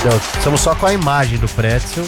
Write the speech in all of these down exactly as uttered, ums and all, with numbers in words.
Não, estamos só com a imagem do Pretzel.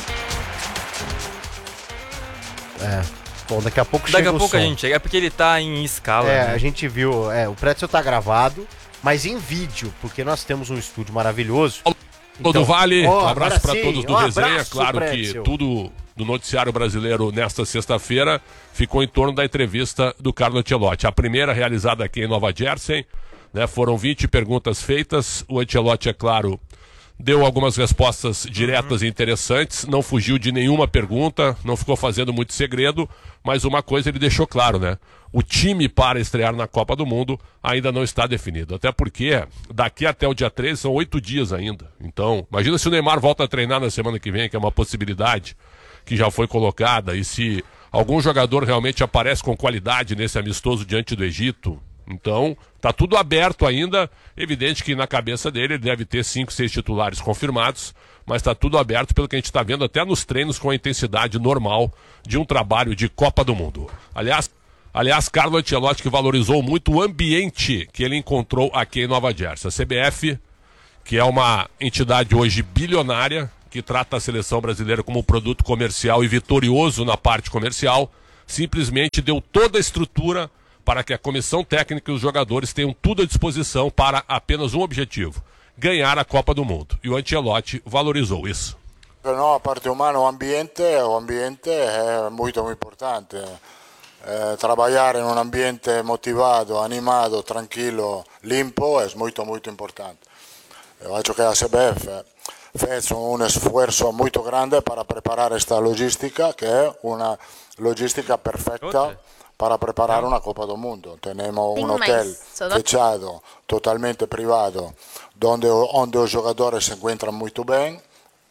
É. Bom, daqui a pouco Daqui chega a pouco o a som. gente chega, é porque ele tá em escala. É, né? a gente viu, é, o Pretzel tá gravado, mas em vídeo, porque nós temos um estúdio maravilhoso. Então, do Vale, ó, um abraço agora para sim, todos do um Resenha. abraço, Claro que Pretzel. tudo do noticiário brasileiro nesta sexta-feira ficou em torno da entrevista do Carlo Ancelotti. A primeira realizada aqui em Nova Jersey, né, foram vinte perguntas feitas. O Ancelotti, é claro, deu algumas respostas diretas uhum. e interessantes, não fugiu de nenhuma pergunta, não ficou fazendo muito segredo, mas uma coisa ele deixou claro, né? O time para estrear na Copa do Mundo ainda não está definido. Até porque daqui até o dia treze são oito dias ainda. Então, imagina se o Neymar volta a treinar na semana que vem, que é uma possibilidade que já foi colocada, e se algum jogador realmente aparece com qualidade nesse amistoso diante do Egito. Então, tá tudo aberto ainda. Evidente que na cabeça dele ele deve ter cinco, seis titulares confirmados, mas tá tudo aberto pelo que a gente está vendo até nos treinos com a intensidade normal de um trabalho de Copa do Mundo. Aliás, aliás, Carlo Ancelotti que valorizou muito o ambiente que ele encontrou aqui em Nova Jersey. A C B F, que é uma entidade hoje bilionária, que trata a seleção brasileira como um produto comercial e vitorioso na parte comercial, simplesmente deu toda a estrutura para que a comissão técnica e os jogadores tenham tudo à disposição para apenas um objetivo: ganhar a Copa do Mundo. E o Ancelotti valorizou isso. No, a parte umana, o ambiente, o ambiente é muito, muito importante. Eh, trabalhar em um ambiente motivado, animado, tranquilo, limpo é muito, muito importante. Eu acho que a C B F fez um esforço muito grande para preparar esta logística, que é uma logística perfeita para preparar una Copa del Mundo. Tenemos un hotel fechado, totalmente privado, donde, onde os jogadores se encuentran muy bien.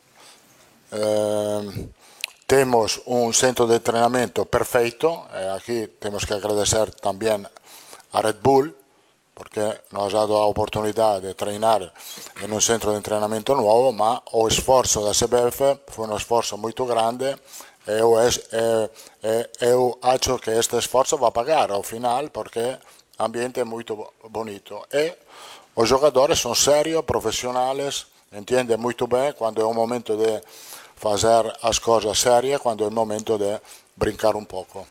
Eh, temos un centro de entrenamiento perfecto. Eh, aquí tenemos que agradecer también a Red Bull, porque nos ha dado la oportunidad de treinar en un centro de entrenamiento nuevo, ma o esforzo da C B F foi un esforzo muito grande. Eu, eu, eu acho que este esforço vai pagar ao final, porque o ambiente é muito bonito. E os jogadores são sérios, profissionais, entendem muito bem quando é o momento de fazer as coisas sérias, quando é o momento de brincar um pouco.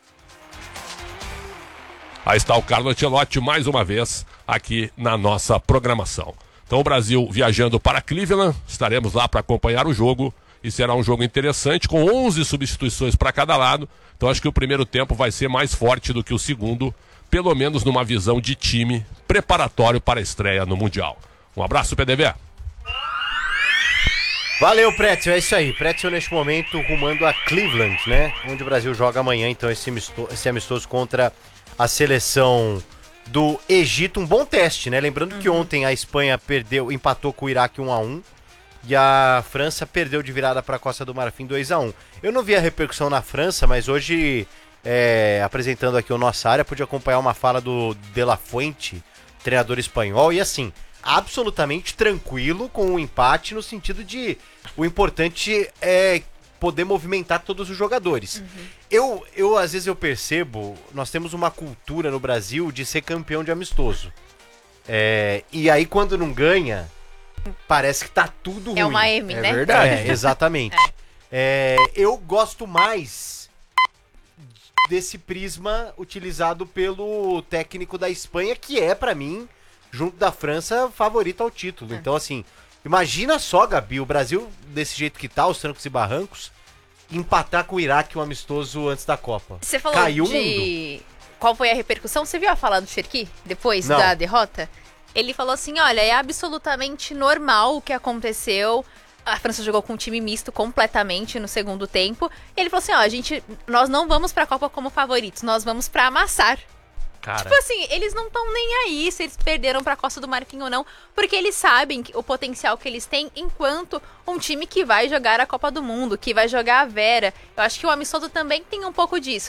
Aí está o Carlo Ancelotti mais uma vez aqui na nossa programação. Então o Brasil viajando para Cleveland, estaremos lá para acompanhar o jogo. E será um jogo interessante, com onze substituições para cada lado. Então acho que o primeiro tempo vai ser mais forte do que o segundo, pelo menos numa visão de time preparatório para a estreia no Mundial. Um abraço, P D V. Valeu, Pretzel, é isso aí. Pretzel neste momento rumando a Cleveland, né? Onde o Brasil joga amanhã, então, esse amistoso, esse amistoso contra a seleção do Egito. Um bom teste, né? Lembrando uhum. que ontem a Espanha perdeu, empatou com o Iraque um a um. E a França perdeu de virada para a Costa do Marfim dois a um. Eu não vi a repercussão na França, mas hoje, é, apresentando aqui o Nossa Área, pude acompanhar uma fala do De La Fuente, treinador espanhol, e assim, absolutamente tranquilo com o empate, no sentido de o importante é poder movimentar todos os jogadores. Uhum. Eu, eu, às vezes eu percebo, nós temos uma cultura no Brasil de ser campeão de amistoso. É, e aí quando não ganha, parece que tá tudo ruim. É uma M, é né? Verdade. É, exatamente. É. É, eu gosto mais desse prisma utilizado pelo técnico da Espanha, que é, pra mim, junto da França, favorito ao título. É. Então, assim, imagina só, Gabi, o Brasil, desse jeito que tá, os trancos e barrancos, empatar com o Iraque um amistoso antes da Copa. Você falou Caiu de... o mundo. Qual foi a repercussão? Você viu a fala do Cherki depois Não. da derrota? Ele falou assim, olha, é absolutamente normal o que aconteceu. A França jogou com um time misto completamente no segundo tempo. E ele falou assim, ó, a gente, nós não vamos pra Copa como favoritos, nós vamos pra amassar. Cara. Tipo assim, eles não estão nem aí se eles perderam pra Costa do Marfim ou não, porque eles sabem o potencial que eles têm enquanto um time que vai jogar a Copa do Mundo, que vai jogar a Vera. Eu acho que o amistoso também tem um pouco disso, né?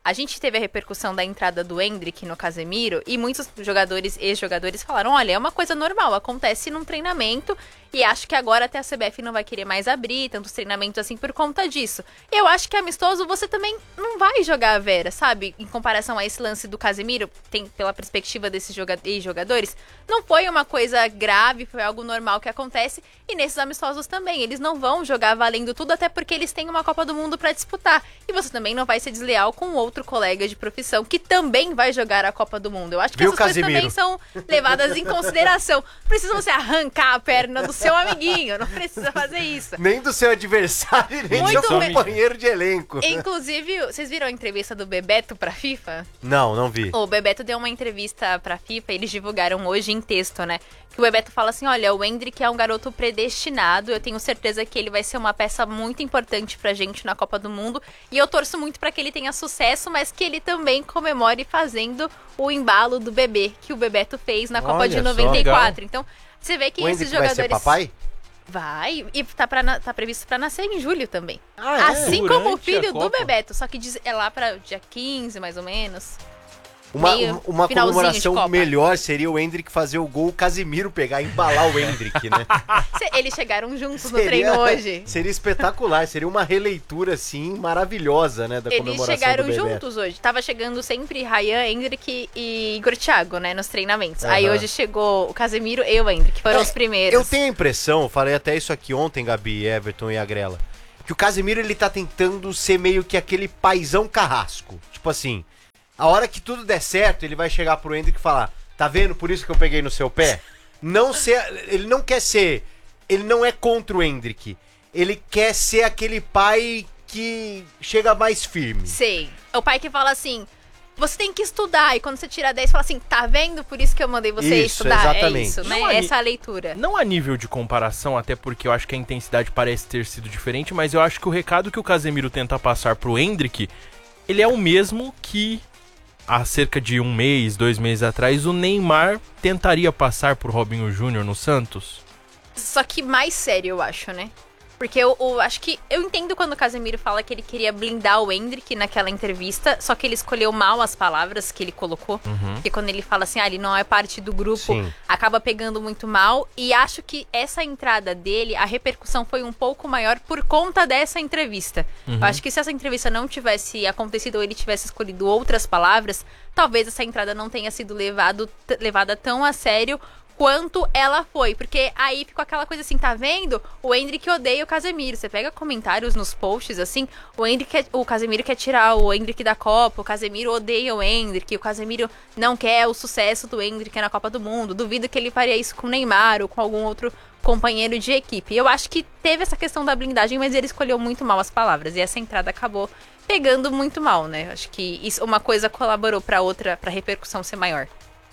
A gente teve a repercussão da entrada do Endrick no Casemiro e muitos jogadores, ex-jogadores falaram, olha, é uma coisa normal, acontece num treinamento e acho que agora até a C B F não vai querer mais abrir tantos treinamentos assim por conta disso. Eu acho que amistoso você também não vai jogar a Vera, sabe? Em comparação a esse lance do Casemiro, tem, pela perspectiva desses joga- ex-jogadores, não foi uma coisa grave, foi algo normal que acontece e nesses amistosos também, eles não vão jogar valendo tudo até porque eles têm uma Copa do Mundo pra disputar e você também não vai ser desleal com outro outro colega de profissão que também vai jogar a Copa do Mundo. Eu acho que Viu, essas coisas Casimiro? também são levadas em consideração. Não precisa você arrancar a perna do seu amiguinho, não precisa fazer isso. Nem do seu adversário, nem Muito do seu me- companheiro de elenco. Inclusive, vocês viram a entrevista do Bebeto pra FIFA? Não, não vi. O Bebeto deu uma entrevista pra FIFA, eles divulgaram hoje em texto, né? Que o Bebeto fala assim, olha, o Endrick é um garoto predestinado, eu tenho certeza que ele vai ser uma peça muito importante pra gente na Copa do Mundo, e eu torço muito pra que ele tenha sucesso, mas que ele também comemore fazendo o embalo do bebê, que o Bebeto fez na Copa Olha de só, noventa e quatro. legal. Então, você vê que O esses Endrick vai jogadores... ser papai? Vai, e tá, pra na- tá previsto pra nascer em julho também. Ah, é? Assim como o Durante a filho do Copa? Bebeto, só que diz- é lá pra dia quinze, mais ou menos. Uma, Meio uma- uma finalzinho comemoração de Copa. melhor seria o Endrick fazer o gol, o Casimiro pegar e embalar o Endrick, né? Cê- Eles chegaram juntos no treino hoje. Seria espetacular, seria uma releitura, assim, maravilhosa, né, da Eles comemoração chegaram do Bebeto. juntos hoje. Tava chegando sempre Ryan, Endrick e Igor Thiago, né, nos treinamentos. Aham. Aí hoje chegou o Casemiro e o Endrick, foram É, os primeiros. Eu tenho a impressão, falei até isso aqui ontem, Gabi, Everton e Agrela, que o Casemiro, ele tá tentando ser meio que aquele paizão carrasco. Tipo assim, a hora que tudo der certo, ele vai chegar pro Endrick e falar, tá vendo, por isso que eu peguei no seu pé? Não ser, ele não quer ser, ele não é contra o Endrick, ele quer ser aquele pai que chega mais firme. Sei. O pai que fala assim, você tem que estudar. E quando você tira dez, fala assim, tá vendo? Por isso que eu mandei você Isso, estudar. exatamente. É isso, né? Não, Ani- Essa é a leitura. Não a nível de comparação, até porque eu acho que a intensidade parece ter sido diferente, mas eu acho que o recado que o Casemiro tenta passar pro Endrick, ele é o mesmo que há cerca de um mês, dois meses atrás, o Neymar tentaria passar pro Robinho Júnior no Santos. Só que mais sério, eu acho, né? Porque eu, eu acho que... Eu entendo quando o Casemiro fala que ele queria blindar o Endrick naquela entrevista, só que ele escolheu mal as palavras que ele colocou. Porque quando ele fala assim, ah, ele não é parte do grupo, Sim. acaba pegando muito mal. E acho que essa entrada dele, a repercussão foi um pouco maior por conta dessa entrevista. Eu acho que se essa entrevista não tivesse acontecido ou ele tivesse escolhido outras palavras, talvez essa entrada não tenha sido levado, t- levada tão a sério quanto ela foi, porque aí ficou aquela coisa assim, tá vendo? O Endrick odeia o Casemiro. Você pega comentários nos posts, assim, o Endrick quer- o Casemiro quer tirar o Endrick da Copa, o Casemiro odeia o Endrick, o Casemiro não quer o sucesso do Endrick na Copa do Mundo. Duvido que ele faria isso com o Neymar ou com algum outro companheiro de equipe. Eu acho que teve essa questão da blindagem, mas ele escolheu muito mal as palavras, e essa entrada acabou pegando muito mal, né? Acho que isso, uma coisa colaborou pra outra, pra repercussão ser maior.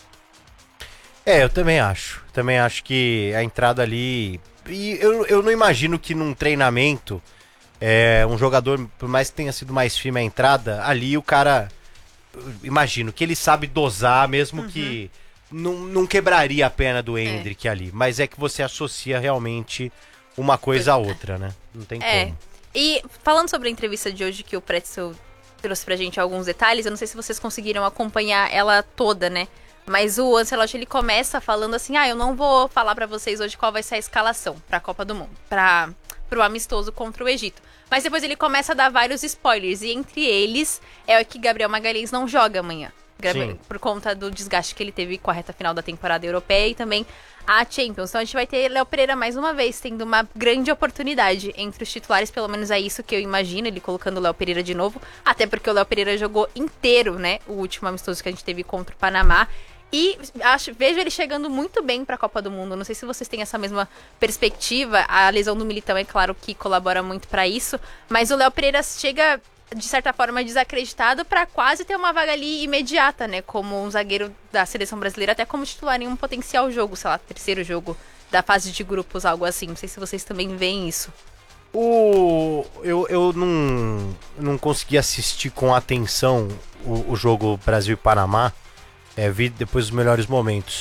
É, eu também acho. Também acho que a entrada ali... E eu, eu não imagino que num treinamento, é, um jogador, por mais que tenha sido mais firme a entrada, ali o cara... Imagino que ele sabe dosar, mesmo que não, não quebraria a perna do Endrick ali. Mas é que você associa realmente uma coisa a outra, né? Não tem É. como. E falando sobre a entrevista de hoje que o Pretzel trouxe pra gente alguns detalhes, eu não sei se vocês conseguiram acompanhar ela toda, né? Mas o Ancelotti, ele começa falando assim, ah, eu não vou falar pra vocês hoje qual vai ser a escalação pra Copa do Mundo, pra, pro amistoso contra o Egito. Mas depois ele começa a dar vários spoilers, e entre eles é o que Gabriel Magalhães não joga amanhã. Gabriel- Sim. Por conta do desgaste que ele teve com a reta final da temporada europeia e também a Champions. Então a gente vai ter Léo Pereira mais uma vez, tendo uma grande oportunidade entre os titulares, pelo menos é isso que eu imagino, ele colocando o Léo Pereira de novo, até porque o Léo Pereira jogou inteiro, né, o último amistoso que a gente teve contra o Panamá. E acho, vejo ele chegando muito bem pra Copa do Mundo. Não sei se vocês têm essa mesma perspectiva. A lesão do Militão é claro que colabora muito pra isso, mas o Léo Pereira chega, de certa forma, desacreditado pra quase ter uma vaga ali imediata, né? Como um zagueiro da seleção brasileira, até como titular em um potencial jogo, sei lá, terceiro jogo da fase de grupos, algo assim. Não sei se vocês também veem isso. O... Eu, eu não, não consegui assistir com atenção o, o jogo Brasil e Panamá. É, vi depois os melhores momentos.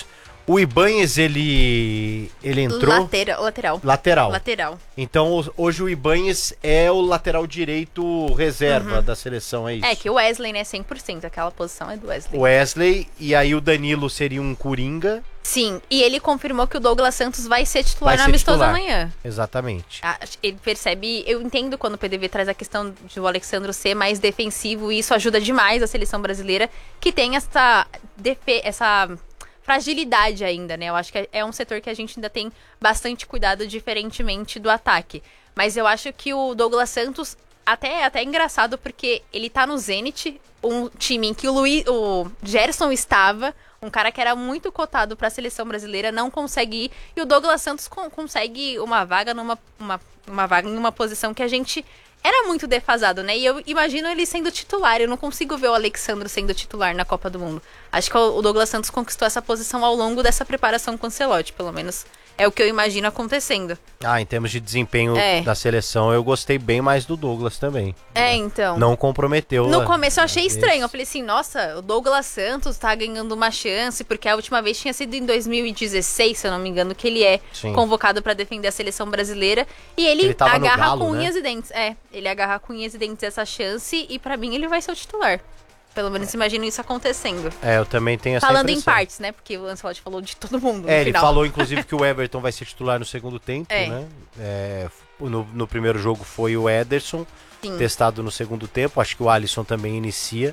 O Ibanez, ele, ele entrou... Lateral. Lateral. Lateral. Lateral. Então, hoje o Ibanez é o lateral direito reserva uhum. da seleção, é isso? É, que o Wesley, né, cem por cento, aquela posição é do Wesley. Wesley, e aí o Danilo seria um coringa. Sim, e ele confirmou que o Douglas Santos vai ser titular vai na ser amistosa titular. amanhã. Exatamente. Ah, ele percebe, eu entendo quando o P D V traz a questão de o Alexandro ser mais defensivo, e isso ajuda demais a seleção brasileira, que tem essa, defe- essa fragilidade ainda, né? Eu acho que é um setor que a gente ainda tem bastante cuidado, diferentemente do ataque. Mas eu acho que o Douglas Santos, até, até é engraçado, porque ele tá no Zenit, um time em que o, Luiz, o Gerson estava, um cara que era muito cotado para a seleção brasileira, não consegue ir, e o Douglas Santos con- consegue uma vaga numa uma, uma vaga em uma posição que a gente era muito defasado, né? E eu imagino ele sendo titular, eu não consigo ver o Alexandro sendo titular na Copa do Mundo. Acho que o Douglas Santos conquistou essa posição ao longo dessa preparação com o Ancelotti, pelo menos é o que eu imagino acontecendo. Ah, em termos de desempenho é. da seleção, eu gostei bem mais do Douglas também. É, então. Não comprometeu. No começo eu achei estranho. Eu falei assim, nossa, o Douglas Santos tá ganhando uma chance, porque a última vez tinha sido em dois mil e dezesseis, se eu não me engano, que ele é Sim. convocado pra defender a seleção brasileira. E ele, ele agarra Galo, com unhas né? e dentes. É, ele agarra com unhas e dentes essa chance, e pra mim ele vai ser o titular. Pelo menos imagino isso acontecendo. É, eu também tenho essa Falando impressão. em partes, né? Porque o Ancelotti falou de todo mundo. É, ele final. falou inclusive que o Everton vai ser titular no segundo tempo, é. né? É, no, no primeiro jogo foi o Ederson, Sim. testado no segundo tempo. Acho que o Alisson também inicia.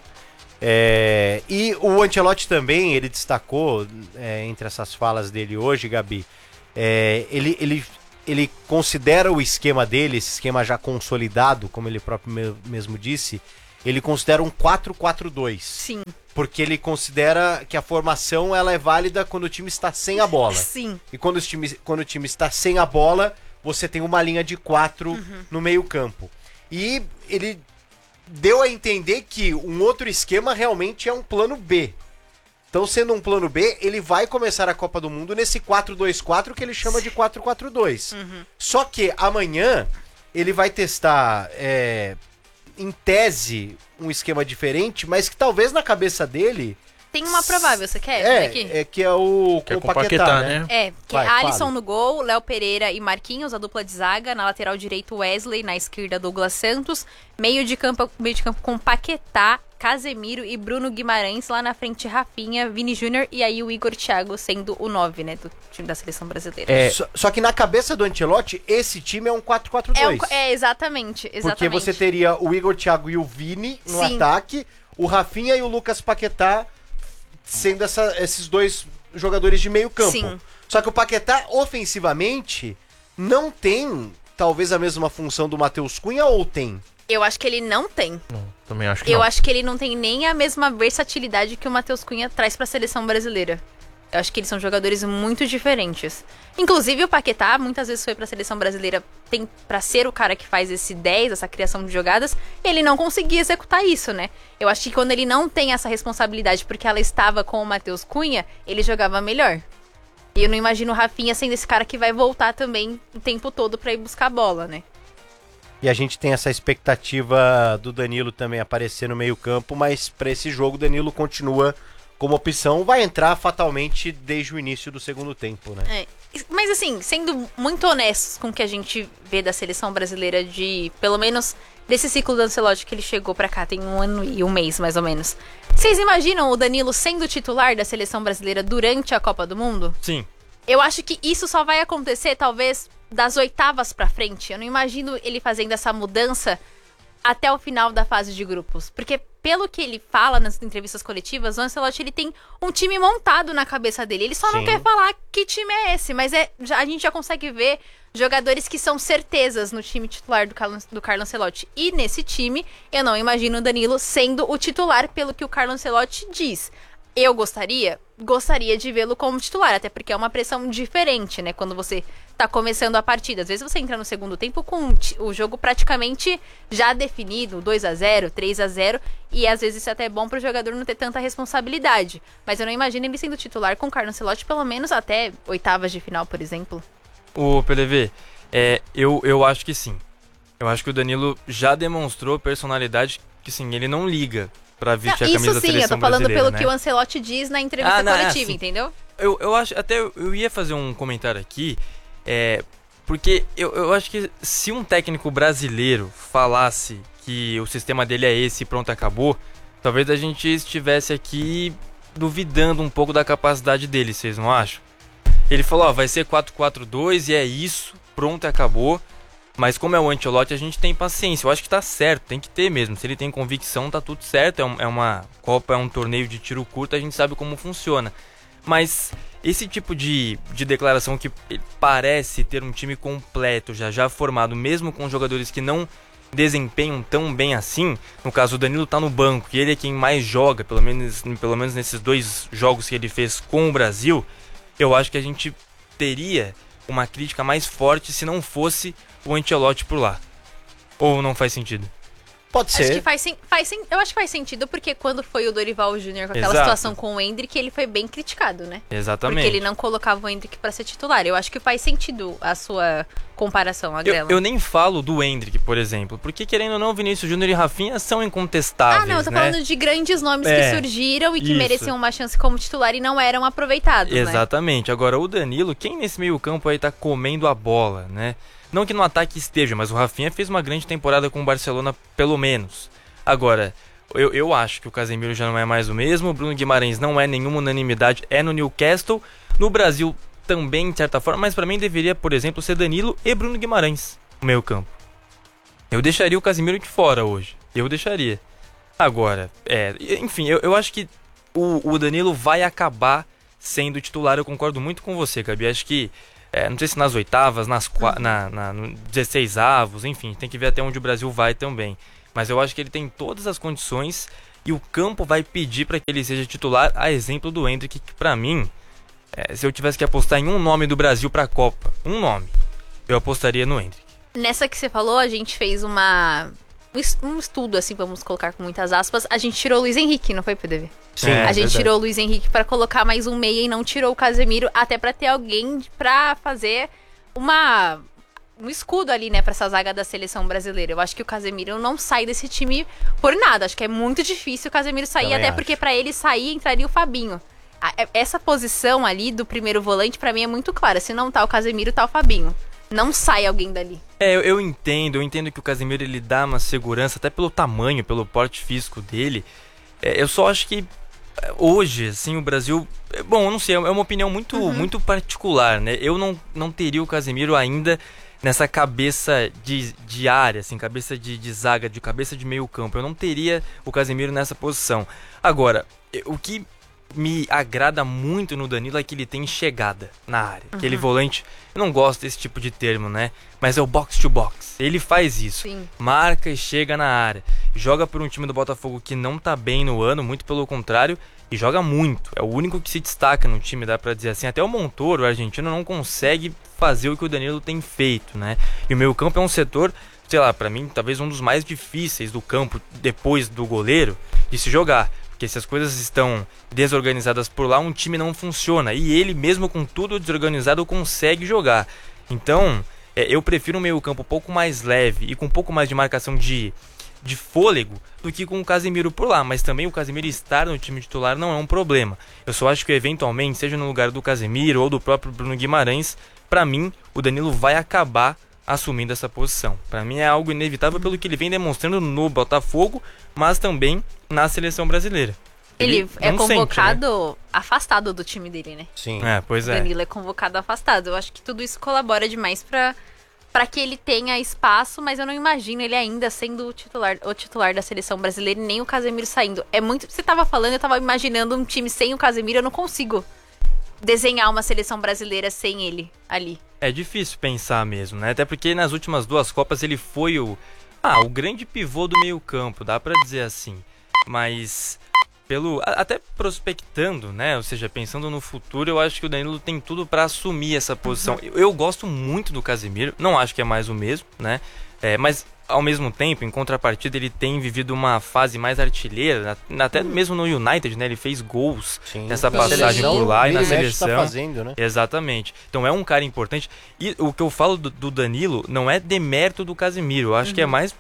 É, e o Ancelotti também, ele destacou, é, entre essas falas dele hoje, Gabi, é, ele, ele, ele considera o esquema dele, esse esquema já consolidado, como ele próprio mesmo disse, ele considera um quatro quatro dois. Sim. Porque ele considera que a formação ela é válida quando o time está sem a bola. Sim. E quando o time, quando o time está sem a bola, você tem uma linha de quatro uhum. no meio campo. E ele deu a entender que um outro esquema realmente é um plano B. Então, sendo um plano B, ele vai começar a Copa do Mundo nesse quatro dois quatro que ele chama de quatro quatro dois. Uhum. Só que amanhã ele vai testar... É, em tese, um esquema diferente, mas que talvez na cabeça dele... Tem uma provável, você quer? É, aqui? é que é o, que é o com Paquetá, Paquetá, né? É, que Vai, é Alisson fala. no gol, Léo Pereira e Marquinhos, a dupla de zaga, na lateral direito Wesley, na esquerda Douglas Santos, meio de campo, meio de campo com Paquetá, Casemiro e Bruno Guimarães, lá na frente Rafinha, Vini Júnior e aí o Igor Thiago sendo o nove, né, do time da seleção brasileira. É, só, só que na cabeça do Ancelotti, esse time é um quatro quatro dois. É, um, é exatamente, exatamente. Porque você teria o Igor Thiago e o Vini no Sim. ataque, o Rafinha e o Lucas Paquetá sendo essa, esses dois jogadores de meio campo. Sim. Só que o Paquetá, ofensivamente, não tem talvez a mesma função do Matheus Cunha, ou tem? Eu acho que ele não tem. Não, também acho que Eu não. acho que ele não tem nem a mesma versatilidade que o Matheus Cunha traz pra seleção brasileira. Eu acho que eles são jogadores muito diferentes. Inclusive o Paquetá muitas vezes foi pra seleção brasileira tem para ser o cara que faz esse dez, essa criação de jogadas, ele não conseguia executar isso, né? Eu acho que quando ele não tem essa responsabilidade porque ela estava com o Matheus Cunha, ele jogava melhor. E eu não imagino o Rafinha sendo esse cara que vai voltar também o tempo todo pra ir buscar a bola, né? E a gente tem essa expectativa do Danilo também aparecer no meio-campo, mas para esse jogo o Danilo continua como opção, vai entrar fatalmente desde o início do segundo tempo, né? É. Mas assim, sendo muito honestos com o que a gente vê da seleção brasileira de, pelo menos, desse ciclo do Ancelotti que ele chegou pra cá, tem um ano e um mês, mais ou menos. Vocês imaginam o Danilo sendo titular da seleção brasileira durante a Copa do Mundo? Sim. Eu acho que isso só vai acontecer, talvez, das oitavas pra frente. Eu não imagino ele fazendo essa mudança até o final da fase de grupos. Porque, pelo que ele fala nas entrevistas coletivas, o Ancelotti ele tem um time montado na cabeça dele. Ele só Sim. não quer falar que time é esse, mas é, já, a gente já consegue ver jogadores que são certezas no time titular do Carlo, do Carlo Ancelotti. E nesse time, eu não imagino o Danilo sendo o titular, pelo que o Carlo Ancelotti diz. Eu gostaria, gostaria de vê-lo como titular, até porque é uma pressão diferente, né? Quando você tá começando a partida. Às vezes você entra no segundo tempo com o jogo praticamente já definido, dois a zero, três a zero, e às vezes isso é até bom pro jogador não ter tanta responsabilidade. Mas eu não imagino ele sendo titular com o Carlo Ancelotti, pelo menos até oitavas de final, por exemplo. O P L V, é, eu, eu acho que sim. Eu acho que o Danilo já demonstrou personalidade que, sim, ele não liga pra vestir Não, a camisa isso da sim, eu seleção tô falando brasileira, pelo né? que o Ancelotti diz na entrevista Ah, não, é coletiva, assim. entendeu? Eu, eu acho, até eu, eu ia fazer um comentário aqui, é, porque eu, eu acho que se um técnico brasileiro falasse que o sistema dele é esse e pronto, acabou, talvez a gente estivesse aqui duvidando um pouco da capacidade dele, vocês não acham? Ele falou, ó, vai ser quatro quatro dois e é isso, pronto, acabou. Mas como é o Ancelotti, a gente tem paciência. Eu acho que tá certo, tem que ter mesmo. Se ele tem convicção, tá tudo certo. É, um, é uma Copa, é um torneio de tiro curto, a gente sabe como funciona. Mas esse tipo de, de declaração que parece ter um time completo, já já formado, mesmo com jogadores que não desempenham tão bem assim, no caso o Danilo tá no banco e ele é quem mais joga, pelo menos, pelo menos nesses dois jogos que ele fez com o Brasil, eu acho que a gente teria uma crítica mais forte se não fosse o Ancelotti por lá. Ou não faz sentido? Pode Acho ser. que faz, sen- faz sen- eu acho que faz sentido, porque quando foi o Dorival Júnior com aquela Exato. situação com o Endrick, ele foi bem criticado, né? Exatamente. Porque ele não colocava o Endrick pra ser titular. Eu acho que faz sentido a sua comparação, a Eu, Grela. eu nem falo do Endrick, por exemplo, porque querendo ou não, Vinícius Júnior e Rafinha são incontestáveis, Ah, não, eu tô né? falando de grandes nomes É, que surgiram e que isso. mereciam uma chance como titular e não eram aproveitados, né? Exatamente. Agora, o Danilo, quem nesse meio campo aí tá comendo a bola, né? Não que no ataque esteja, mas o Rafinha fez uma grande temporada com o Barcelona, pelo menos. Agora, eu, eu acho que o Casemiro já não é mais o mesmo, o Bruno Guimarães não é nenhuma unanimidade, é no Newcastle, no Brasil também, de certa forma, mas pra mim deveria, por exemplo, ser Danilo e Bruno Guimarães no meio campo. Eu deixaria o Casemiro de fora hoje, eu deixaria. Agora, é, enfim, eu, eu acho que o, o Danilo vai acabar sendo titular, eu concordo muito com você, Gabi, acho que É, não sei se nas oitavas, nas qua- na, na, no dezesseis avos, enfim, tem que ver até onde o Brasil vai também. Mas eu acho que ele tem todas as condições e o campo vai pedir para que ele seja titular, a exemplo do Endrick, que pra mim, é, se eu tivesse que apostar em um nome do Brasil pra Copa, um nome, eu apostaria no Endrick. Nessa que você falou, a gente fez uma um es- um estudo, assim, vamos colocar com muitas aspas. A gente tirou o Luiz Henrique, não foi, P D V? Sim. É, a gente verdade. tirou o Luiz Henrique pra colocar mais um meia e não tirou o Casemiro, até pra ter alguém pra fazer uma um escudo ali, né, pra essa zaga da seleção brasileira. Eu acho que o Casemiro não sai desse time por nada. Acho que é muito difícil o Casemiro sair, Também até acho. porque pra ele sair entraria o Fabinho. A- é- Essa posição ali do primeiro volante pra mim é muito clara. Se não tá o Casemiro, tá o Fabinho. Não sai alguém dali. É, eu, eu entendo, eu entendo que o Casemiro ele dá uma segurança, até pelo tamanho, pelo porte físico dele. É, eu só acho que é, hoje, assim, o Brasil... é, Bom, eu não sei, é uma opinião muito, muito particular, né? Eu não, não teria o Casemiro ainda nessa cabeça de, de área, assim, cabeça de, de zaga, de cabeça de meio campo. Eu não teria o Casemiro nessa posição. Agora, eh, o que me agrada muito no Danilo é que ele tem chegada na área. Aquele volante, eu não gosto desse tipo de termo, né? Mas é o box to box. Ele faz isso. Sim. Marca e chega na área. Joga por um time do Botafogo que não tá bem no ano, muito pelo contrário, e joga muito. É o único que se destaca no time, dá pra dizer assim. Até o Montoro, o argentino, não consegue fazer o que o Danilo tem feito, né? E o meio campo é um setor, sei lá, pra mim, talvez um dos mais difíceis do campo, depois do goleiro, de se jogar. Porque se as coisas estão desorganizadas por lá, um time não funciona. E ele, mesmo com tudo desorganizado, consegue jogar. Então, é, eu prefiro um meio campo um pouco mais leve e com um pouco mais de marcação de, de fôlego do que com o Casemiro por lá. Mas também o Casemiro estar no time titular não é um problema. Eu só acho que eventualmente, seja no lugar do Casemiro ou do próprio Bruno Guimarães, pra mim, o Danilo vai acabar assumindo essa posição. Pra mim é algo inevitável pelo que ele vem demonstrando no Botafogo, mas também na seleção brasileira. Ele, é não sente, convocado afastado do time dele, né? Sim. né? É, pois O é. Danilo é convocado afastado. Eu acho que tudo isso colabora demais pra, pra que ele tenha espaço, mas eu não imagino ele ainda sendo o titular, o titular da seleção brasileira e nem o Casemiro saindo. É muito. Você tava falando, eu tava imaginando um time sem o Casemiro, eu não consigo desenhar uma seleção brasileira sem ele ali. É difícil pensar mesmo, né? Até porque nas últimas duas Copas ele foi o, ah, o grande pivô do meio campo, dá pra dizer assim. Mas pelo a- até prospectando, né? Ou seja, pensando no futuro, eu acho que o Danilo tem tudo pra assumir essa posição. Eu, eu gosto muito do Casemiro, não acho que é mais o mesmo, né? É, mas ao mesmo tempo, em contrapartida, ele tem vivido uma fase mais artilheira, na- até mesmo no United, né? Ele fez gols Sim. nessa Na passagem seleção, por lá e na vira mexe, seleção. tá fazendo, né? Exatamente. Então é um cara importante. E o que eu falo do, do Danilo não é demérito do Casemiro. Eu acho que é mais por um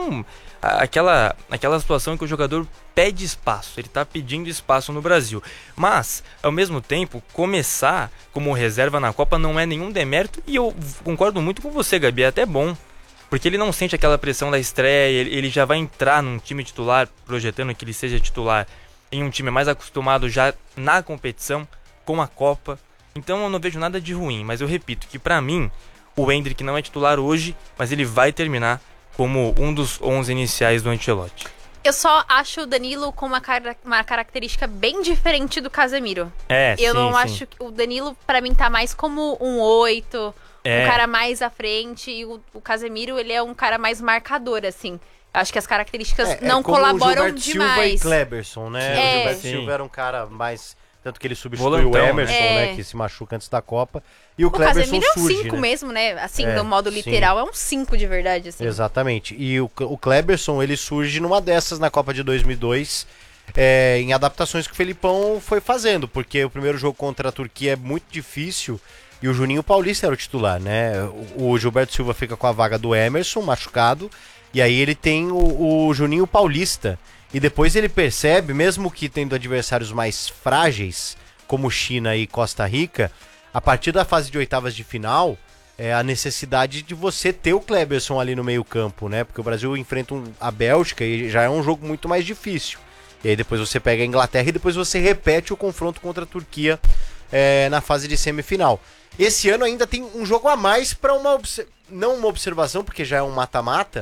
um... Aquela, aquela situação em que o jogador pede espaço, ele tá pedindo espaço no Brasil. Mas, ao mesmo tempo, começar como reserva na Copa não é nenhum demérito, e eu concordo muito com você, Gabi, é até bom. Porque ele não sente aquela pressão da estreia, ele, ele já vai entrar num time titular, projetando que ele seja titular, em um time mais acostumado já na competição, com a Copa. Então eu não vejo nada de ruim, mas eu repito que pra mim, o Endrick não é titular hoje, mas ele vai terminar como um dos onze iniciais do Ancelotti. Eu só acho o Danilo com uma, cara, uma característica bem diferente do Casemiro. É, Eu sim, não sim. acho que o Danilo, pra mim, tá mais como um oito, É. um cara mais à frente, e o, o Casemiro, ele é um cara mais marcador, assim. Eu acho que as características É, não é como colaboram o Gilberto Silva e demais. Kleberson, né? É. O Gilberto Sim. Silva era um cara mais... Tanto que ele substituiu Volantão, o Emerson, né? né? Que se machuca antes da Copa. E o, O Kleberson Casemiro é um surge, cinco né? mesmo, né? Assim, É, no modo sim. literal, é um cinco de verdade, assim. Exatamente. E o, o Kleberson, ele surge numa dessas na Copa de dois mil e dois, é, em adaptações que o Felipão foi fazendo, porque o primeiro jogo contra a Turquia é muito difícil e o Juninho Paulista era o titular, né? O, o Gilberto Silva fica com a vaga do Emerson, machucado, e aí ele tem o, o Juninho Paulista. E depois ele percebe, mesmo que tendo adversários mais frágeis, como China e Costa Rica, a partir da fase de oitavas de final, é a necessidade de você ter o Kleberson ali no meio campo, né? Porque o Brasil enfrenta um, a Bélgica e já é um jogo muito mais difícil. E aí depois você pega a Inglaterra e depois você repete o confronto contra a Turquia é, na fase de semifinal. Esse ano ainda tem um jogo a mais para uma... Não uma observação, porque já é um mata-mata,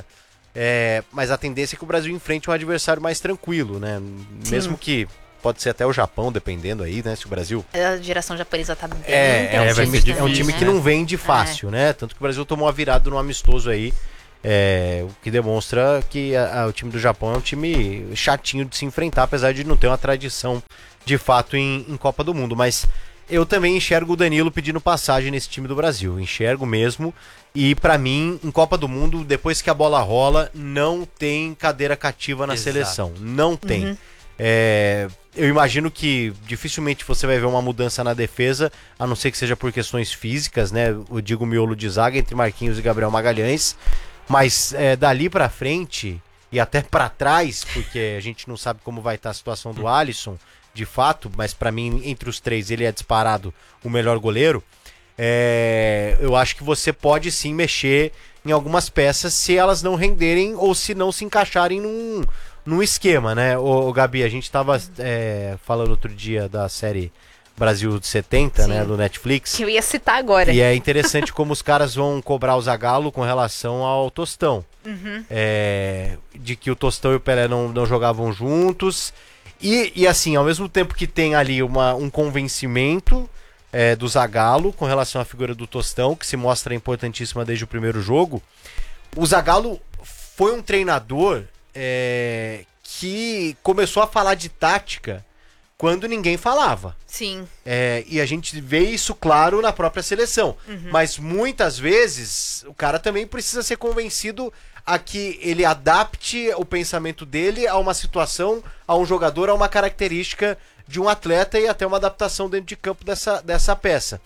é, mas a tendência é que o Brasil enfrente um adversário mais tranquilo, né? Sim. Mesmo que... Pode ser até o Japão, dependendo aí, né? Se o Brasil... A geração japonesa tá bem É, é, um, É, vai time, ser é um difícil, time que né? não vende fácil, né? Tanto que o Brasil tomou a virada no amistoso aí, é, o que demonstra que a, a, o time do Japão é um time chatinho de se enfrentar, apesar de não ter uma tradição de fato em, em Copa do Mundo. Mas eu também enxergo o Danilo pedindo passagem nesse time do Brasil, enxergo mesmo. E pra mim, em Copa do Mundo, depois que a bola rola, não tem cadeira cativa na Exato. seleção. Não tem. Uhum. É, eu imagino que dificilmente você vai ver uma mudança na defesa, a não ser que seja por questões físicas, né? Eu digo miolo de zaga entre Marquinhos e Gabriel Magalhães. Mas é, dali pra frente e até pra trás, porque a gente não sabe como vai estar a situação do Alisson, de fato, mas pra mim, entre os três, ele é disparado o melhor goleiro. É, eu acho que você pode sim mexer em algumas peças se elas não renderem ou se não se encaixarem num, num esquema, né? Ô, ô, Gabi, a gente tava é, falando outro dia da série Brasil de setenta, Sim. né, do Netflix. Que eu ia citar agora. E é interessante como os caras vão cobrar o Zagallo com relação ao Tostão. Uhum. É, de que o Tostão e o Pelé não, não jogavam juntos. E, e assim, ao mesmo tempo que tem ali uma, um convencimento é, do Zagallo com relação à figura do Tostão, que se mostra importantíssima desde o primeiro jogo, o Zagallo foi um treinador é, que começou a falar de tática quando ninguém falava. Sim. É, e a gente vê isso claro na própria seleção. Uhum. Mas muitas vezes o cara também precisa ser convencido a que ele adapte o pensamento dele a uma situação, a um jogador, a uma característica de um atleta e até uma adaptação dentro de campo dessa, dessa peça.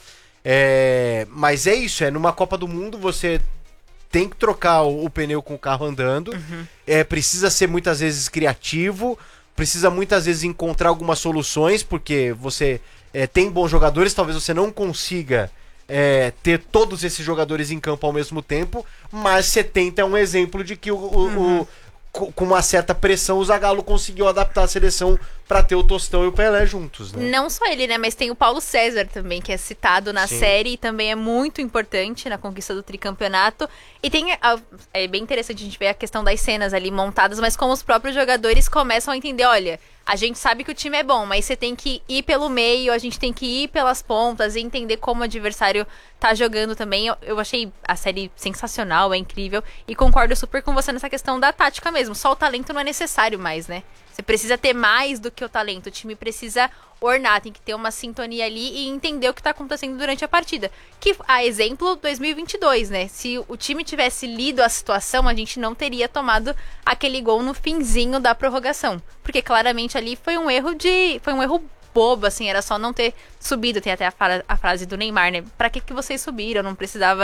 É, mas é isso, é numa Copa do Mundo você tem que trocar o, o pneu com o carro andando, Uhum. é, precisa ser muitas vezes criativo, precisa muitas vezes encontrar algumas soluções, porque você é, tem bons jogadores, talvez você não consiga é, ter todos esses jogadores em campo ao mesmo tempo, mas setenta é um exemplo de que o, o, Uhum. o, co- com uma certa pressão o Zagallo conseguiu adaptar a seleção para ter o Tostão e o Pelé juntos, né? Não só ele, né? Mas tem o Paulo César também, que é citado na Sim. série e também é muito importante na conquista do tricampeonato. E tem. a- É bem interessante a gente ver a questão das cenas ali montadas, mas como os próprios jogadores começam a entender: olha, a gente sabe que o time é bom, mas você tem que ir pelo meio, a gente tem que ir pelas pontas e entender como o adversário tá jogando também. Eu, eu achei a série sensacional, é incrível. E concordo super com você nessa questão da tática mesmo. Só o talento não é necessário mais, né? Você precisa ter mais do que o talento. O time precisa ornar, tem que ter uma sintonia ali e entender o que tá acontecendo durante a partida. Que, a exemplo, dois mil e vinte e dois, né? Se o time tivesse lido a situação, a gente não teria tomado aquele gol no finzinho da prorrogação. Porque claramente ali foi um erro de... Foi um erro bobo, assim, era só não ter subido. Tem até a, fra- a frase do Neymar, né? Pra que, que vocês subiram? Não precisava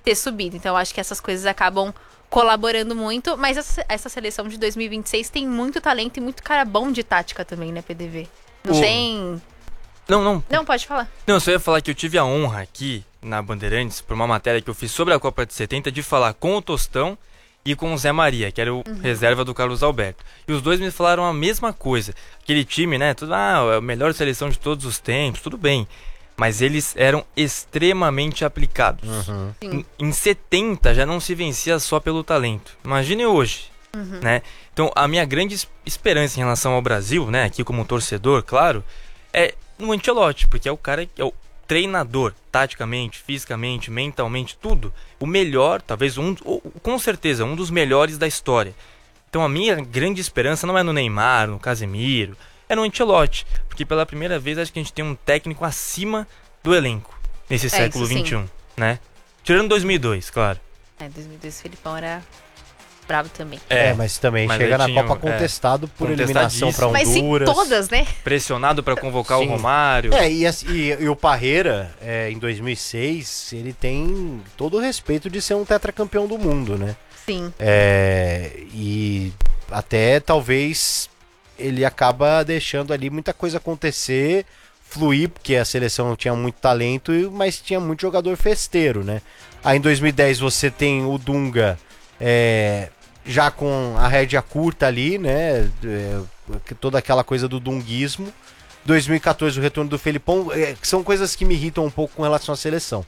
ter subido. Então eu acho que essas coisas acabam colaborando muito, mas essa, essa seleção de dois mil e vinte e seis tem muito talento e muito cara bom de tática também, né, P D V? Não O- tem... Não, não. Não, pode falar. Não, eu só ia falar que eu tive a honra aqui na Bandeirantes, por uma matéria que eu fiz sobre a Copa de setenta, de falar com o Tostão e com o Zé Maria, que era o reserva do Carlos Alberto. E os dois me falaram a mesma coisa. Aquele time, né, tudo, ah, é a melhor seleção de todos os tempos, tudo bem. Mas eles eram extremamente aplicados. Em, em setenta já não se vencia só pelo talento. Imagine hoje, né? Então a minha grande es- esperança em relação ao Brasil, né, aqui como torcedor, claro, é no Ancelotti, porque é o cara que é o treinador, taticamente, fisicamente, mentalmente, tudo. O melhor, talvez um, ou, com certeza, um dos melhores da história. Então a minha grande esperança não é no Neymar, no Casemiro, é no Ancelotti, porque pela primeira vez acho que a gente tem um técnico acima do elenco nesse século isso sim. vinte e um, né? Tirando dois mil e dois, claro. É, dois mil e dois o Felipão era bravo também. É, mas também mas chega aí na tinha Copa um- é, contestado por eliminação pra Mas sim, Honduras. todas, né? pressionado para convocar Sim. o Romário. É, e, assim, e- e o Parreira, é, em dois mil e seis, ele tem todo o respeito de ser um tetracampeão do mundo, né? Sim. É, e até talvez ele acaba deixando ali muita coisa acontecer, fluir, porque a seleção tinha muito talento, e- mas tinha muito jogador festeiro, né? Aí em dois mil e dez você tem o Dunga é, já com a rédea curta ali, né? É, toda aquela coisa do dunguismo. dois mil e quatorze o retorno do Felipão, é, que são coisas que me irritam um pouco com relação à seleção.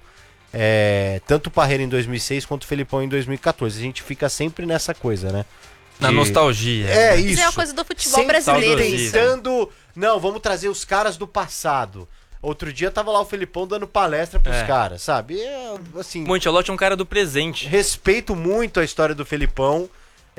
É, tanto o Parreira em dois mil e seis quanto o Felipão em dois mil e quatorze. A gente fica sempre nessa coisa, né? Na De- nostalgia. É, né? isso. Isso é uma coisa do futebol Sempre brasileiro. saudosismo. Isso. Tentando, não, vamos trazer os caras do passado. Outro dia tava lá o Felipão dando palestra pros É. caras, sabe? É, assim, O Ancelotti é um cara do presente. respeito muito a história do Felipão.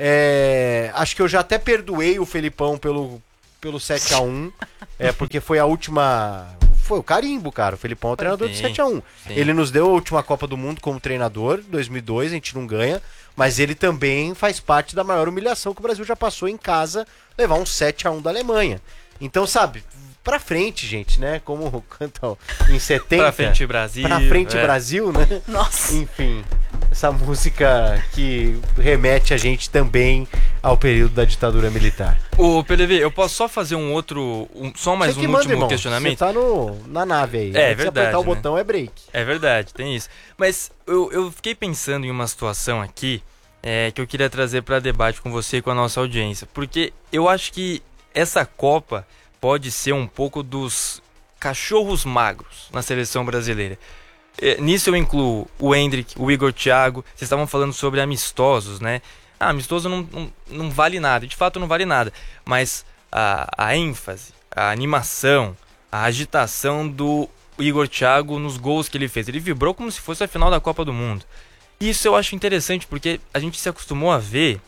É, acho que eu já até perdoei o Felipão pelo, pelo sete a um. É, porque foi a última. Foi o carimbo, cara. O Felipão é o treinador do Sim, sete a um. sim. Ele nos deu a última Copa do Mundo como treinador, dois mil e dois, a gente não ganha. Mas ele também faz parte da maior humilhação que o Brasil já passou em casa, levar um sete a um da Alemanha. Então, sabe, pra frente, gente, né? Como cantam em setenta. Pra frente, Brasil. Pra frente, é. Brasil, né? Nossa. Enfim, essa música que remete a gente também ao período da ditadura militar. Ô, P D V, eu posso só fazer um outro. Um, só mais Você um que manda, último irmão. questionamento? Você tá no, na nave aí. É, Na hora que você verdade, apertar o né? botão é break. É verdade, tem isso. Mas eu, eu fiquei pensando em uma situação aqui é, que eu queria trazer para debate com você e com a nossa audiência. Porque eu acho que essa Copa pode ser um pouco dos cachorros magros na seleção brasileira. É, nisso eu incluo o Endrick, o Igor Thiago. Vocês estavam falando sobre amistosos, né? Ah, amistoso não, não, não vale nada. De fato não vale nada. Mas a, a ênfase, a animação, a agitação do Igor Thiago nos gols que ele fez. Ele vibrou como se fosse a final da Copa do Mundo. Isso eu acho interessante porque a gente se acostumou a ver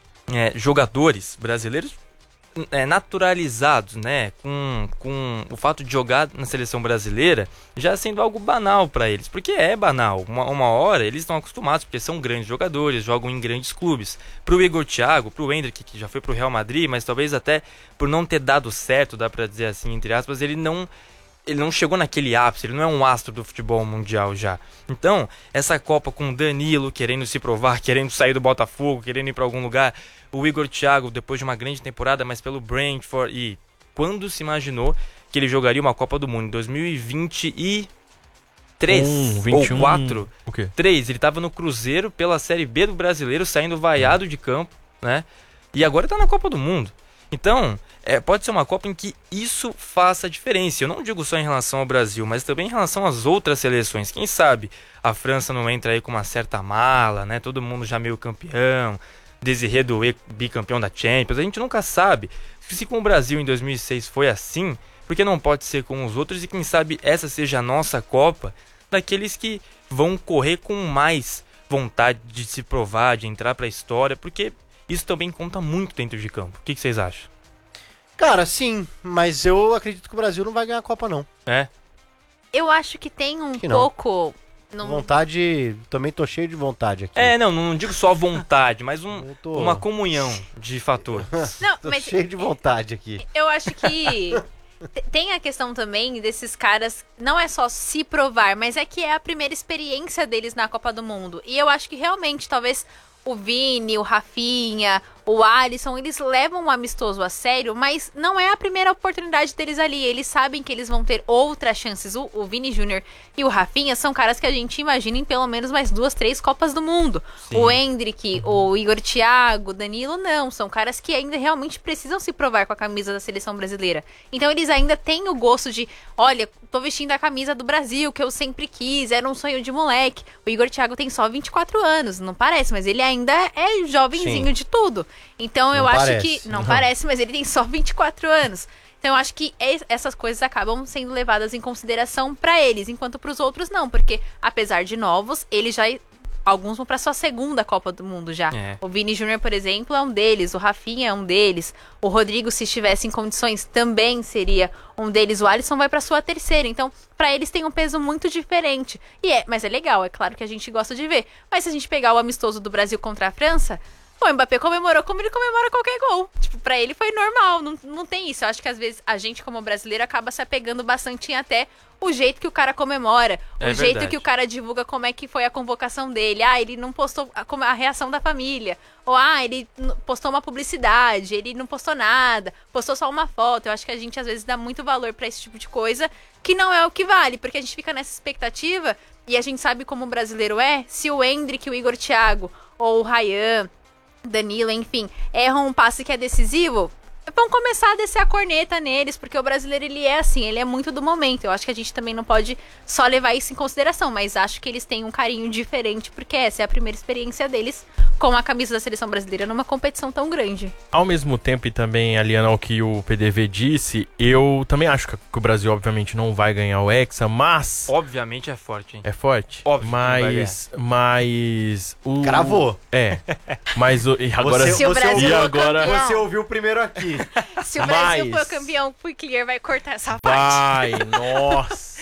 é, jogadores brasileiros é, naturalizados, né, com, com o fato de jogar na seleção brasileira já sendo algo banal para eles, porque é banal, uma, uma hora eles estão acostumados, porque são grandes jogadores, jogam em grandes clubes. Pro Igor Thiago, pro Endrick, que já foi pro Real Madrid, mas talvez até por não ter dado certo, dá pra dizer assim, entre aspas, ele não... ele não chegou naquele ápice, ele não é um astro do futebol mundial já. Então, essa Copa com o Danilo querendo se provar, querendo sair do Botafogo, querendo ir para algum lugar, o Igor Thiago depois de uma grande temporada, mas pelo Brentford, e quando se imaginou que ele jogaria uma Copa do Mundo em dois mil e vinte e três Um, vinte e um, ou quatro? O quê? três, ele estava no Cruzeiro pela Série B do Brasileiro, saindo vaiado de campo, né? E agora está na Copa do Mundo. Então, é, pode ser uma Copa em que isso faça a diferença. Eu não digo só em relação ao Brasil, mas também em relação às outras seleções. Quem sabe a França não entra aí com uma certa mala, né? Todo mundo já meio campeão, Desiré Doué bicampeão da Champions. A gente nunca sabe. Se com o Brasil em dois mil e seis foi assim, por que não pode ser com os outros? E quem sabe essa seja a nossa Copa daqueles que vão correr com mais vontade de se provar, de entrar para a história, porque isso também conta muito dentro de campo. O que, que vocês acham? Cara, sim, mas eu acredito que o Brasil não vai ganhar a Copa, não. É? Eu acho que tem um Que não. pouco... Não... Vontade, também tô cheio de vontade aqui. É, não, não digo só vontade, mas um, Eu tô- uma comunhão de fatores. Não, Tô mas cheio de vontade aqui. eu acho que tem a questão também desses caras, não é só se provar, mas é que é a primeira experiência deles na Copa do Mundo. E eu acho que realmente, talvez o Vini, o Rafinha, o Alisson, eles levam o amistoso a sério, mas não é a primeira oportunidade deles ali. Eles sabem que eles vão ter outras chances. O, o Vini Júnior e o Rafinha são caras que a gente imagina em pelo menos mais duas, três Copas do Mundo. Sim. O Endrick, o Igor Thiago, Danilo, não. São caras que ainda realmente precisam se provar com a camisa da seleção brasileira. Então eles ainda têm o gosto de, olha, tô vestindo a camisa do Brasil, que eu sempre quis, era um sonho de moleque. O Igor Thiago tem só vinte e quatro anos, não parece, mas ele ainda é jovenzinho Sim. de tudo. Então eu não acho parece. que... Não, não parece, mas ele tem só vinte e quatro anos. Então eu acho que essas coisas acabam sendo levadas em consideração pra eles, enquanto pros outros não, porque apesar de novos, eles já... Alguns vão pra sua segunda Copa do Mundo já. É. O Vini Júnior, por exemplo, é um deles. O Rafinha é um deles. O Rodrigo, se estivesse em condições, também seria um deles. O Alisson vai pra sua terceira. Então, pra eles tem um peso muito diferente. E é, mas é legal, é claro que a gente gosta de ver. Mas se a gente pegar o amistoso do Brasil contra a França... O Mbappé comemorou como ele comemora qualquer gol. Tipo, pra ele foi normal, não, não tem isso. Eu acho que às vezes a gente, como brasileiro, acaba se apegando bastante em até o jeito que o cara comemora. É o jeito verdade. que o cara divulga como é que foi a convocação dele. Ah, ele não postou a, a reação da família. Ou, ah, ele postou uma publicidade, ele não postou nada, postou só uma foto. Eu acho que a gente, às vezes, dá muito valor pra esse tipo de coisa, que não é o que vale. Porque a gente fica nessa expectativa, e a gente sabe como o brasileiro é, se o Endrick, o Igor Thiago, ou o Ryan... Danilo, enfim, erram um passe que é decisivo, vão começar a descer a corneta neles, porque o brasileiro, ele é assim, ele é muito do momento. Eu acho que a gente também não pode só levar isso em consideração, mas acho que eles têm um carinho diferente, porque essa é a primeira experiência deles com a camisa da seleção brasileira numa competição tão grande. Ao mesmo tempo, e também aliando ao que o P D V disse, eu também acho que o Brasil, obviamente, não vai ganhar o Hexa, mas... Obviamente é forte, hein? É forte? Óbvio. Mas... Mas... O... Cravou. É. Mas o... E agora... Você, Se o Brasil e agora... campeão, você ouviu primeiro aqui. Se o Brasil mas... for campeão, o Clear vai cortar essa vai, parte. Vai, nossa.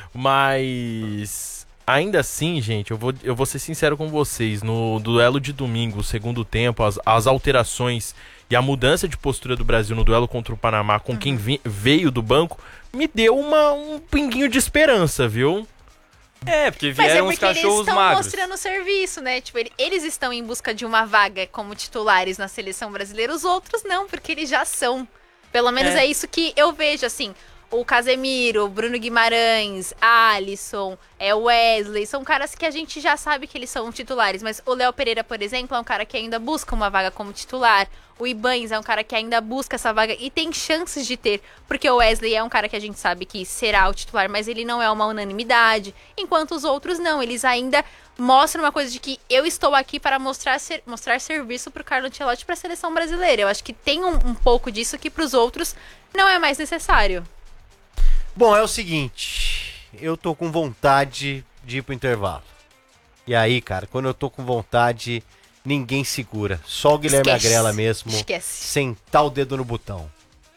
Mas... Ainda assim, gente, eu vou, eu vou ser sincero com vocês. No duelo de domingo, segundo tempo, as, as alterações e a mudança de postura do Brasil no duelo contra o Panamá com uhum. quem vi, veio do banco, me deu uma, um pinguinho de esperança, viu? É, porque vieram Mas é porque uns cachorros eles estão magros. mostrando serviço, né? Tipo, ele, eles estão em busca de uma vaga como titulares na seleção brasileira, os outros não, porque eles já são. Pelo menos é, é isso que eu vejo, assim. O Casemiro, o Bruno Guimarães, Alisson, é, o Wesley, são caras que a gente já sabe que eles são titulares, mas o Léo Pereira, por exemplo, é um cara que ainda busca uma vaga como titular. O Ibañez é um cara que ainda busca essa vaga e tem chances de ter, porque o Wesley é um cara que a gente sabe que será o titular, mas ele não é uma unanimidade, enquanto os outros não, eles ainda mostram uma coisa de que eu estou aqui para mostrar, ser, mostrar serviço pro Carlo Ancelotti, para a seleção brasileira. Eu acho que tem um, um pouco disso que pros outros não é mais necessário. Bom, é o seguinte, eu tô com vontade de ir pro intervalo. E aí, cara, quando eu tô com vontade, ninguém segura. Só o Guilherme Esquece. Agrela mesmo, Esquece. sentar o dedo no botão.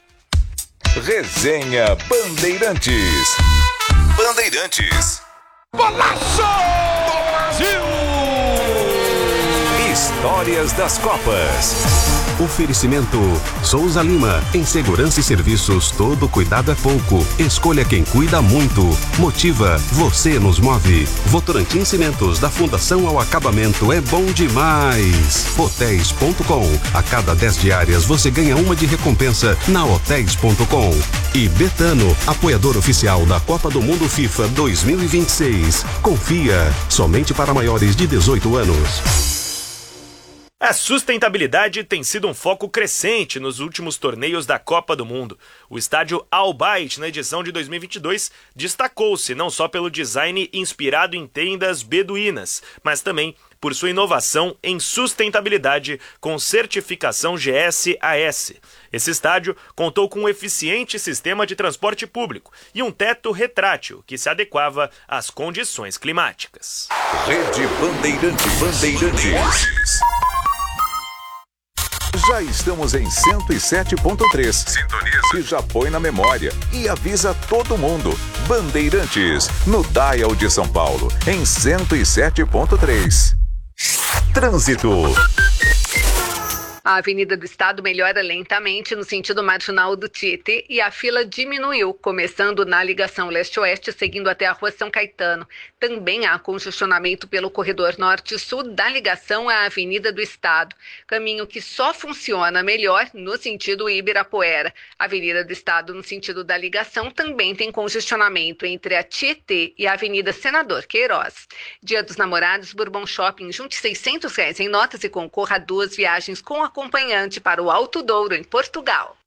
Resenha Bandeirantes. Bandeirantes. Golaço do Brasil! Histórias das Copas. Oferecimento Souza Lima. Em segurança e serviços, todo cuidado é pouco. Escolha quem cuida muito. Motiva, você nos move. Votorantim Cimentos, da fundação ao acabamento, é bom demais. Hotéis ponto com. A cada dez diárias você ganha uma de recompensa na hotéis ponto com. E Betano, apoiador oficial da Copa do Mundo FIFA dois mil e vinte e seis. Confia, somente para maiores de dezoito anos. A sustentabilidade tem sido um foco crescente nos últimos torneios da Copa do Mundo. O estádio Al Bayt, na edição de dois mil e vinte e dois, destacou-se não só pelo design inspirado em tendas beduínas, mas também por sua inovação em sustentabilidade com certificação G S A S. Esse estádio contou com um eficiente sistema de transporte público e um teto retrátil que se adequava às condições climáticas. Rede Bandeirantes. Bandeirantes. Já estamos em cento e sete ponto três. Sintoniza. Que já põe na memória e avisa todo mundo. Bandeirantes, no Dial de São Paulo, em cento e sete ponto três. Trânsito. A A Avenida do Estado melhora lentamente no sentido marginal do Tietê e a fila diminuiu, começando na ligação leste-oeste, seguindo até a Rua São Caetano. Também há congestionamento pelo corredor norte-sul da ligação à Avenida do Estado, caminho que só funciona melhor no sentido Ibirapuera. A Avenida do Estado, no sentido da ligação, também tem congestionamento entre a Tietê e a Avenida Senador Queiroz. Dia dos Namorados, Bourbon Shopping, junte seiscentos reais em notas e concorra a duas viagens com acompanhante para o Alto Douro, em Portugal.